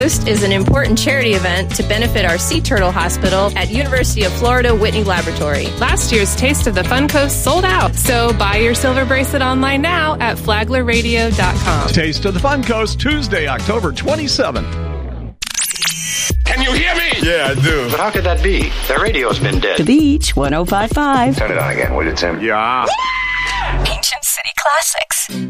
Coast is an important charity event to benefit our Sea Turtle Hospital at University of Florida Whitney Laboratory. Last year's Taste of the Fun Coast sold out, so buy your silver bracelet online now at flaglerradio.com. Taste of the Fun Coast, Tuesday, October 27th. Can you hear me? Yeah, I do. But how could that be? The radio's been dead. The Beach 105.5. Turn it on again, will you, Tim? Yeah. Ancient City Classics.